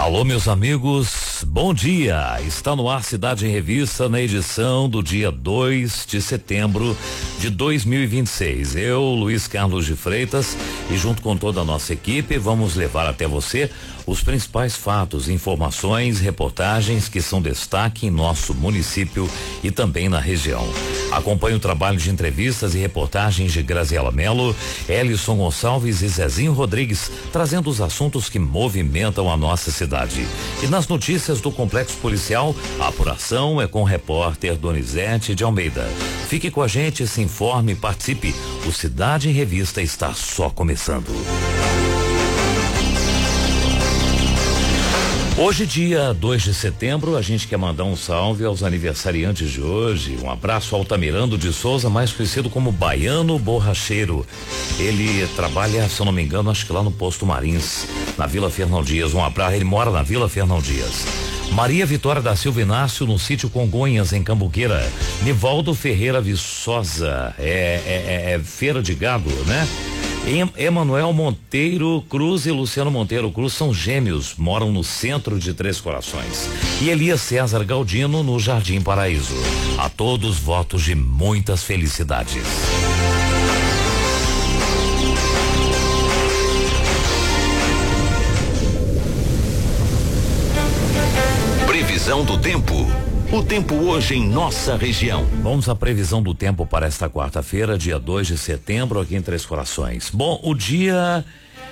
Alô, meus amigos, bom dia. Está no ar Cidade em Revista na edição do dia 2 de setembro de 2026. Eu, Luiz Carlos de Freitas, e junto com toda a nossa equipe, vamos levar até você os principais fatos, informações, reportagens que são destaque em nosso município e também na região. Acompanhe o trabalho de entrevistas e reportagens de Graziela Mello, Elison Gonçalves e Zezinho Rodrigues, trazendo os assuntos que movimentam a nossa cidade. E nas notícias do Complexo Policial, a apuração é com o repórter Donizete de Almeida. Fique com a gente, se informe e participe. O Cidade em Revista está só começando. Hoje, dia 2 de setembro, a gente quer mandar um salve aos aniversariantes de hoje. Um abraço ao Altamirando de Souza, mais conhecido como Baiano Borracheiro. Ele trabalha, se eu não me engano, acho que lá no Posto Marins, na Vila Fernão Dias. Um abraço, ele mora na Vila Fernão Dias. Maria Vitória da Silva Inácio, no sítio Congonhas, em Cambuqueira. Nivaldo Ferreira Viçosa, feira de gado, né? Emanuel Monteiro Cruz e Luciano Monteiro Cruz são gêmeos, moram no centro de Três Corações. E Elias César Galdino, no Jardim Paraíso. A todos, votos de muitas felicidades. Previsão do tempo. O tempo hoje em nossa região. Vamos à previsão do tempo para esta quarta-feira, dia 2 de setembro, aqui em Três Corações. Bom, o dia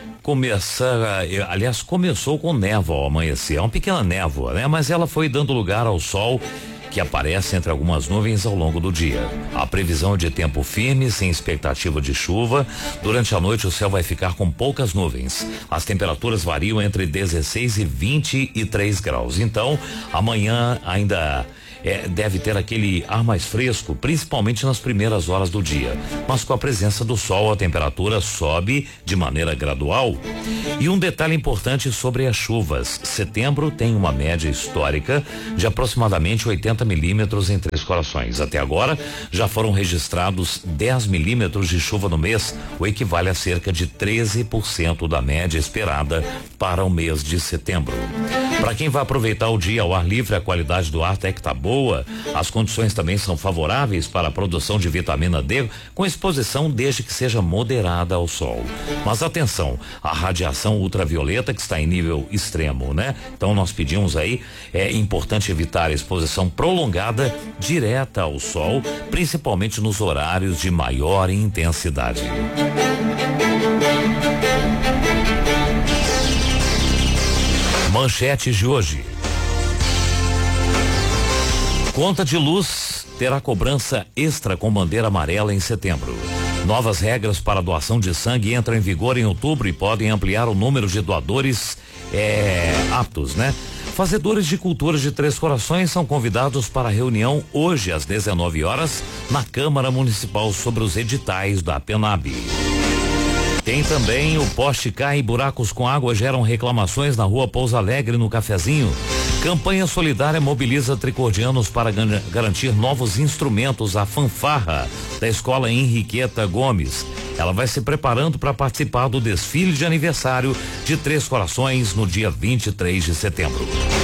começou com névoa ao amanhecer. É uma pequena névoa, né? Mas ela foi dando lugar ao sol que aparece entre algumas nuvens ao longo do dia. A previsão é de tempo firme, sem expectativa de chuva. Durante a noite o céu vai ficar com poucas nuvens. As temperaturas variam entre 16 e 23 graus. Então, amanhã ainda deve ter aquele ar mais fresco, principalmente nas primeiras horas do dia. Mas com a presença do sol, a temperatura sobe de maneira gradual. E um detalhe importante sobre as chuvas: setembro tem uma média histórica de aproximadamente 80 milímetros em Três Corações. Até agora, já foram registrados 10 milímetros de chuva no mês, o equivale a cerca de 13% da média esperada para o mês de setembro. Para quem vai aproveitar o dia ao ar livre, a qualidade do ar até que tá boa. As condições também são favoráveis para a produção de vitamina D, com exposição desde que seja moderada ao sol. Mas atenção, a radiação ultravioleta que está em nível extremo, né? Então nós pedimos aí, é importante evitar a exposição prolongada direta ao sol, principalmente nos horários de maior intensidade. Manchetes de hoje. Conta de luz terá cobrança extra com bandeira amarela em setembro. Novas regras para doação de sangue entram em vigor em outubro e podem ampliar o número de doadores aptos, né? Fazedores de culturas de Três Corações são convidados para a reunião hoje às 19 horas na Câmara Municipal sobre os editais da PENAB. Tem também o poste cai e buracos com água geram reclamações na rua Pouso Alegre, no Cafezinho. Campanha solidária mobiliza tricordianos para garantir novos instrumentos à fanfarra da escola Henriqueta Gomes. Ela vai se preparando para participar do desfile de aniversário de Três Corações no dia 23 de setembro.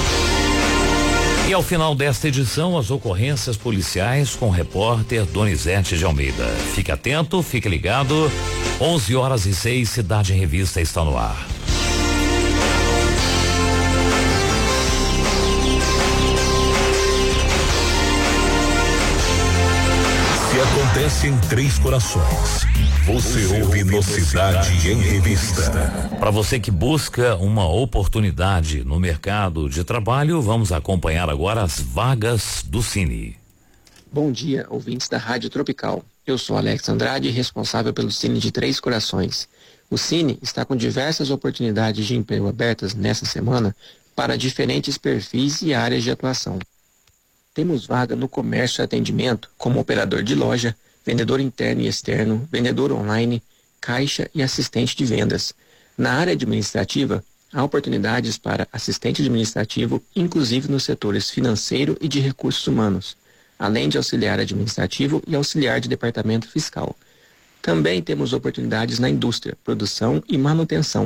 E ao final desta edição, as ocorrências policiais com o repórter Donizete de Almeida. Fique atento, fique ligado. 11h06, Cidade em Revista está no ar. Se acontece em Três Corações, você ouve no Cidade em Revista. Para você que busca uma oportunidade no mercado de trabalho, vamos acompanhar agora as vagas do Cine. Bom dia, ouvintes da Rádio Tropical. Eu sou Alex Andrade, responsável pelo Cine de Três Corações. O Cine está com diversas oportunidades de emprego abertas nessa semana para diferentes perfis e áreas de atuação. Temos vaga no comércio e atendimento, como operador de loja, vendedor interno e externo, vendedor online, caixa e assistente de vendas. Na área administrativa, há oportunidades para assistente administrativo, inclusive nos setores financeiro e de recursos humanos, além de auxiliar administrativo e auxiliar de departamento fiscal. Também temos oportunidades na indústria, produção e manutenção.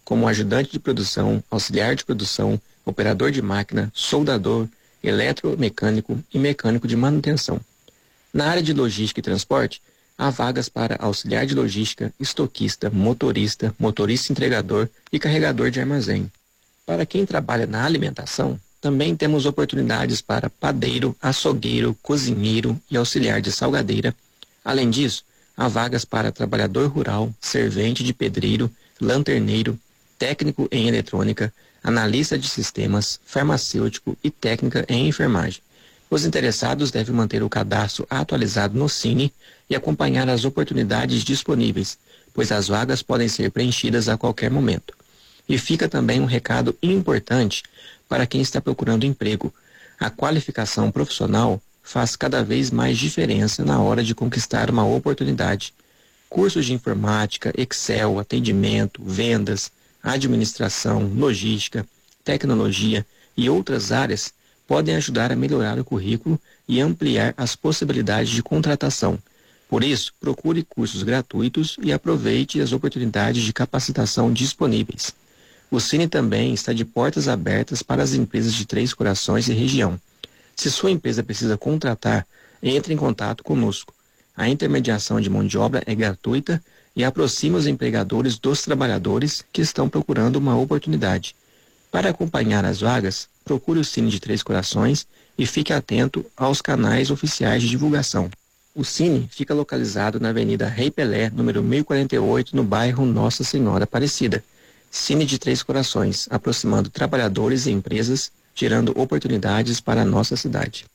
como ajudante de produção, auxiliar de produção, operador de máquina, soldador, eletromecânico e mecânico de manutenção. Na área de logística e transporte, há vagas para auxiliar de logística, estoquista, motorista, motorista entregador e carregador de armazém. Para quem trabalha na alimentação, também temos oportunidades para padeiro, açougueiro, cozinheiro e auxiliar de salgadeira. Além disso, há vagas para trabalhador rural, servente de pedreiro, lanterneiro, técnico em eletrônica, analista de sistemas, farmacêutico e técnica em enfermagem. Os interessados devem manter o cadastro atualizado no Cine e acompanhar as oportunidades disponíveis, pois as vagas podem ser preenchidas a qualquer momento. E fica também um recado importante para quem está procurando emprego. A qualificação profissional faz cada vez mais diferença na hora de conquistar uma oportunidade. Cursos de informática, Excel, atendimento, vendas, administração, logística, tecnologia e outras áreas podem ajudar a melhorar o currículo e ampliar as possibilidades de contratação. Por isso, procure cursos gratuitos e aproveite as oportunidades de capacitação disponíveis. O Cine também está de portas abertas para as empresas de Três Corações e região. Se sua empresa precisa contratar, entre em contato conosco. A intermediação de mão de obra é gratuita e aproxima os empregadores dos trabalhadores que estão procurando uma oportunidade. Para acompanhar as vagas, procure o Cine de Três Corações e fique atento aos canais oficiais de divulgação. O Cine fica localizado na Avenida Rei Pelé, número 1048, no bairro Nossa Senhora Aparecida. Cine de Três Corações, aproximando trabalhadores e empresas, gerando oportunidades para a nossa cidade.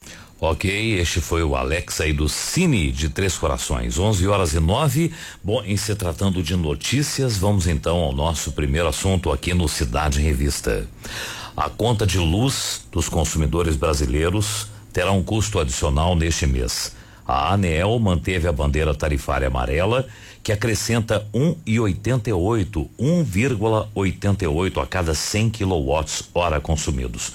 Ok, este foi o Alex aí do Cine de Três Corações, 11h09. Bom, em se tratando de notícias, vamos então ao nosso primeiro assunto aqui no Cidade em Revista. A conta de luz dos consumidores brasileiros terá um custo adicional neste mês. A ANEEL manteve a bandeira tarifária amarela, que acrescenta 1,88 a cada 100 kWh consumidos,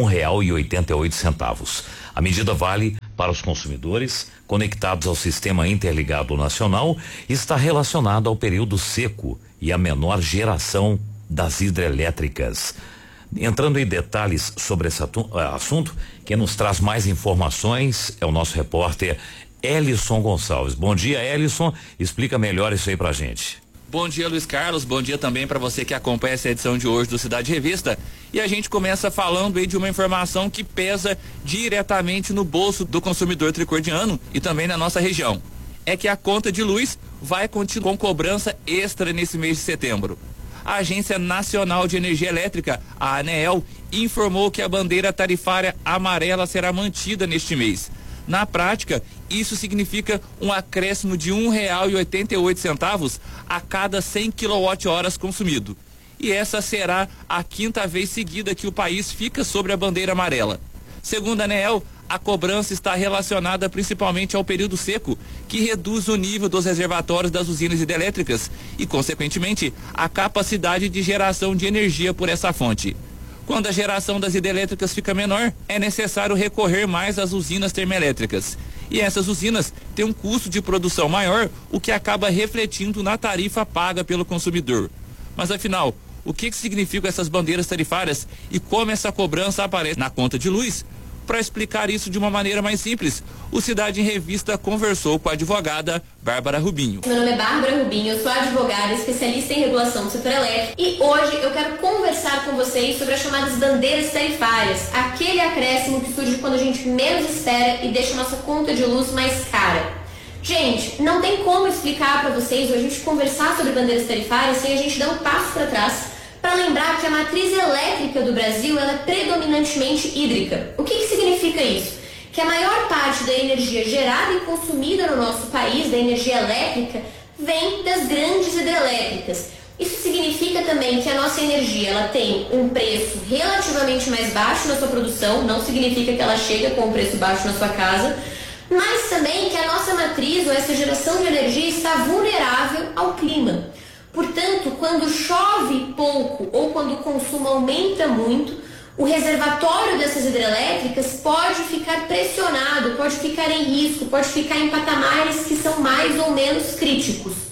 R$1,88. A medida vale para os consumidores conectados ao Sistema Interligado Nacional e está relacionada ao período seco e à menor geração das hidrelétricas. Entrando em detalhes sobre esse assunto, quem nos traz mais informações é o nosso repórter Elison Gonçalves. Bom dia, Elison. Explica melhor isso aí pra gente. Bom dia, Luiz Carlos. Bom dia também para você que acompanha essa edição de hoje do Cidade Revista. E a gente começa falando aí de uma informação que pesa diretamente no bolso do consumidor tricordiano e também na nossa região. É que a conta de luz vai continuar com cobrança extra nesse mês de setembro. A Agência Nacional de Energia Elétrica, a ANEEL, informou que a bandeira tarifária amarela será mantida neste mês. Na prática, isso significa um acréscimo de R$1,88 a cada 100 kWh consumido. E essa será a quinta vez seguida que o país fica sobre a bandeira amarela. Segundo a ANEEL, a cobrança está relacionada principalmente ao período seco, que reduz o nível dos reservatórios das usinas hidrelétricas e, consequentemente, a capacidade de geração de energia por essa fonte. Quando a geração das hidrelétricas fica menor, é necessário recorrer mais às usinas termoelétricas. E essas usinas têm um custo de produção maior, o que acaba refletindo na tarifa paga pelo consumidor. Mas afinal, o que significam essas bandeiras tarifárias e como essa cobrança aparece na conta de luz? Para explicar isso de uma maneira mais simples, o Cidade em Revista conversou com a advogada Bárbara Rubinho. Meu nome é Bárbara Rubinho, eu sou advogada especialista em regulação do setor elétrico e hoje eu quero conversar com vocês sobre as chamadas bandeiras tarifárias, aquele acréscimo que surge quando a gente menos espera e deixa a nossa conta de luz mais cara. Gente, não tem como explicar para vocês ou a gente conversar sobre bandeiras tarifárias sem a gente dar um passo para trás para lembrar que a matriz elétrica do Brasil ela é predominantemente hídrica. O que significa isso? Que a maior parte da energia gerada e consumida no nosso país, da energia elétrica, vem das grandes hidrelétricas. Isso significa também que a nossa energia ela tem um preço relativamente mais baixo na sua produção, não significa que ela chega com um preço baixo na sua casa, mas também que a nossa matriz ou essa geração de energia está vulnerável ao clima. Portanto, quando chove pouco ou quando o consumo aumenta muito, o reservatório dessas hidrelétricas pode ficar pressionado, pode ficar em risco, pode ficar em patamares que são mais ou menos críticos.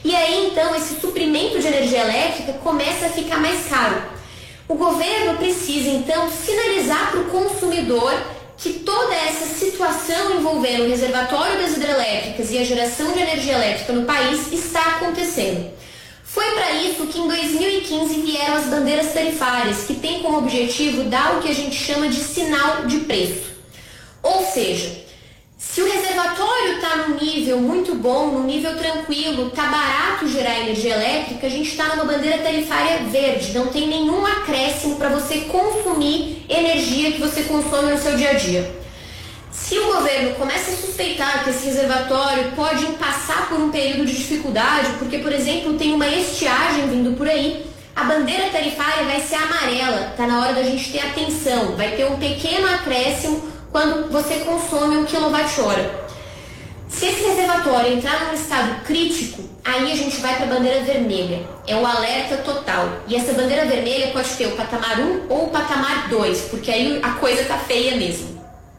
E aí então esse suprimento de energia elétrica começa a ficar mais caro. O governo precisa então sinalizar para o consumidor que toda essa situação envolvendo o reservatório das hidrelétricas e a geração de energia elétrica no país está acontecendo. Foi para isso que em 2015 vieram as bandeiras tarifárias, que têm como objetivo dar o que a gente chama de sinal de preço. Ou seja, se o reservatório está num nível muito bom, num nível tranquilo, está barato gerar energia elétrica, a gente está numa bandeira tarifária verde, não tem nenhum acréscimo para você consumir energia que você consome no seu dia a dia. Se o governo começa a suspeitar que esse reservatório pode passar por um período de dificuldade, porque, por exemplo, tem uma estiagem vindo por aí, a bandeira tarifária vai ser amarela, está na hora da gente ter atenção, vai ter um pequeno acréscimo quando você consome 1 kWh. Se esse reservatório entrar num estado crítico, aí a gente vai para a bandeira vermelha, é o alerta total. E essa bandeira vermelha pode ter o patamar 1 ou o patamar 2, porque aí a coisa tá feia mesmo.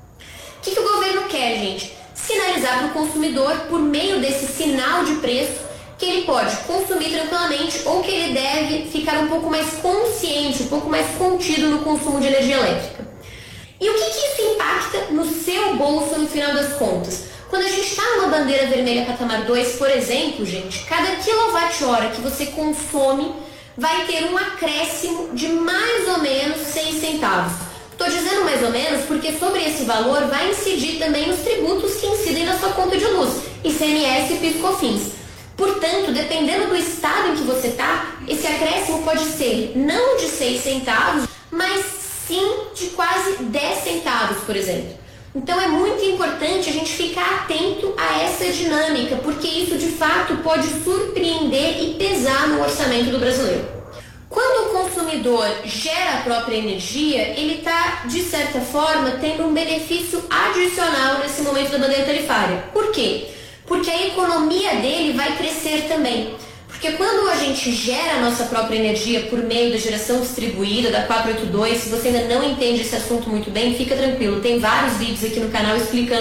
O que o governo quer, gente? Sinalizar para o consumidor, por meio desse sinal de preço, que ele pode consumir tranquilamente ou que ele deve ficar um pouco mais consciente, um pouco mais contido no consumo de energia elétrica. E o que isso impacta no seu bolso no final das contas? Quando a gente está numa bandeira vermelha patamar 2, por exemplo, gente, cada quilowatt-hora que você consome vai ter um acréscimo de mais ou menos 6 centavos. Estou dizendo mais ou menos porque sobre esse valor vai incidir também os tributos que incidem na sua conta de luz, ICMS e PIS/COFINS. Portanto, dependendo do estado em que você está, esse acréscimo pode ser não de 6 centavos, mas sim de quase 10 centavos, por exemplo. Então é muito importante a gente ficar atento a essa dinâmica, porque isso de fato pode surpreender e pesar no orçamento do brasileiro. Quando o consumidor gera a própria energia, ele está, de certa forma, tendo um benefício adicional nesse momento da bandeira tarifária. Por quê? Porque a economia dele vai crescer também. Porque quando a gente gera a nossa própria energia por meio da geração distribuída, da 482, se você ainda não entende esse assunto muito bem, fica tranquilo. Tem vários vídeos aqui no canal explicando